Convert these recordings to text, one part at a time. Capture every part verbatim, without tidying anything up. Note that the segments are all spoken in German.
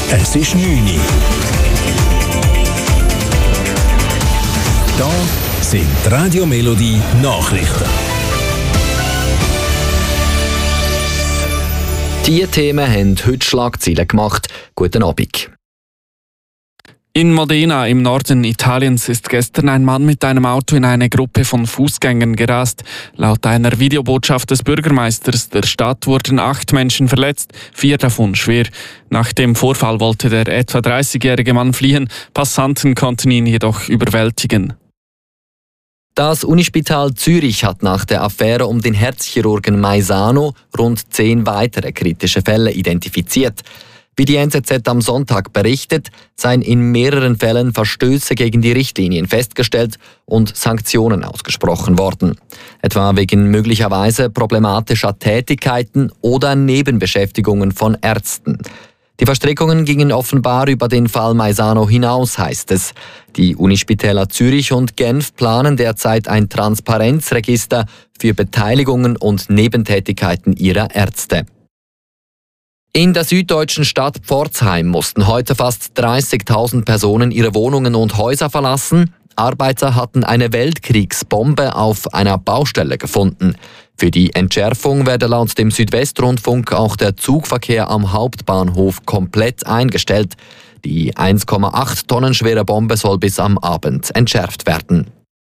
Es ist neun Uhr. Da sind die Radio Melodie Nachrichten. Diese Themen haben heute Schlagzeilen gemacht. Guten Abend. In Modena im Norden Italiens ist gestern ein Mann mit einem Auto in eine Gruppe von Fußgängern gerast. Laut einer Videobotschaft des Bürgermeisters der Stadt wurden acht Menschen verletzt, vier davon schwer. Nach dem Vorfall wollte der etwa dreißigjährige Mann fliehen, Passanten konnten ihn jedoch überwältigen. Das Unispital Zürich hat nach der Affäre um den Herzchirurgen Maisano rund zehn weitere kritische Fälle identifiziert. Wie die N Z Z am Sonntag berichtet, seien in mehreren Fällen Verstöße gegen die Richtlinien festgestellt und Sanktionen ausgesprochen worden. Etwa wegen möglicherweise problematischer Tätigkeiten oder Nebenbeschäftigungen von Ärzten. Die Verstrickungen gingen offenbar über den Fall Maisano hinaus, heißt es. Die Unispitäler Zürich und Genf planen derzeit ein Transparenzregister für Beteiligungen und Nebentätigkeiten ihrer Ärzte. In der süddeutschen Stadt Pforzheim mussten heute fast dreißigtausend Personen ihre Wohnungen und Häuser verlassen. Arbeiter hatten eine Weltkriegsbombe auf einer Baustelle gefunden. Für die Entschärfung werde laut dem Südwestrundfunk auch der Zugverkehr am Hauptbahnhof komplett eingestellt. Die eins Komma acht Tonnen schwere Bombe soll bis am Abend entschärft werden.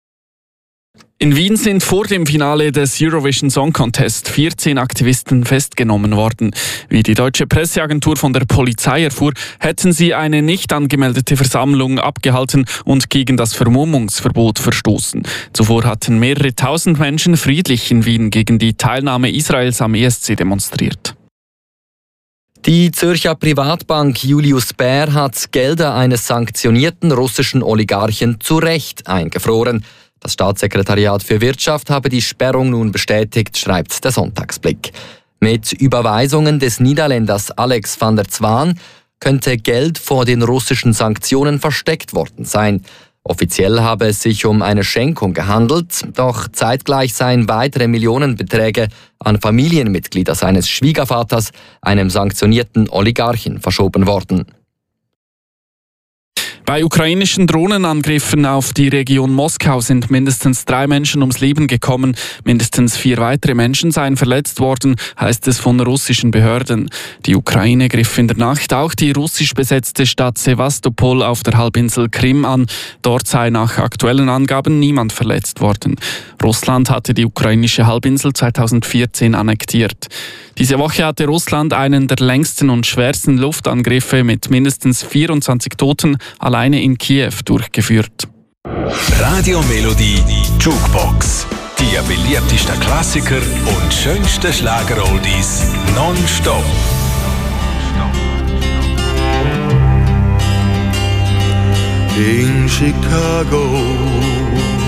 In Wien sind vor dem Finale des Eurovision Song Contest vierzehn Aktivisten festgenommen worden. Wie die deutsche Presseagentur von der Polizei erfuhr, hätten sie eine nicht angemeldete Versammlung abgehalten und gegen das Vermummungsverbot verstoßen. Zuvor hatten mehrere tausend Menschen friedlich in Wien gegen die Teilnahme Israels am E S C demonstriert. Die Zürcher Privatbank Julius Baer hat Gelder eines sanktionierten russischen Oligarchen zu Recht eingefroren. Das Staatssekretariat für Wirtschaft habe die Sperrung nun bestätigt, schreibt der Sonntagsblick. Mit Überweisungen des Niederländers Alex van der Zwaan könnte Geld vor den russischen Sanktionen versteckt worden sein. Offiziell habe es sich um eine Schenkung gehandelt, doch zeitgleich seien weitere Millionenbeträge an Familienmitglieder seines Schwiegervaters, einem sanktionierten Oligarchen, verschoben worden. Bei ukrainischen Drohnenangriffen auf die Region Moskau sind mindestens drei Menschen ums Leben gekommen. Mindestens vier weitere Menschen seien verletzt worden, heißt es von russischen Behörden. Die Ukraine griff in der Nacht auch die russisch besetzte Stadt Sewastopol auf der Halbinsel Krim an. Dort sei nach aktuellen Angaben niemand verletzt worden. Russland hatte die ukrainische Halbinsel zweitausendvierzehn annektiert. Diese Woche hatte Russland einen der längsten und schwersten Luftangriffe mit mindestens vierundzwanzig Toten alleine in Kiew durchgeführt. Radio Melodie Jukebox. Die beliebtesten Klassiker und schönsten Schlager-Oldies nonstop. In Chicago